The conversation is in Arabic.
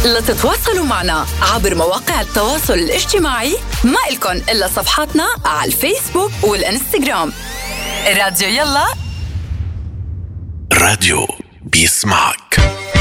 لتتواصلوا معنا عبر مواقع التواصل الاجتماعي، ما إلكن إلا صفحاتنا على الفيسبوك والإنستغرام. راديو يلا، راديو بيسمعك.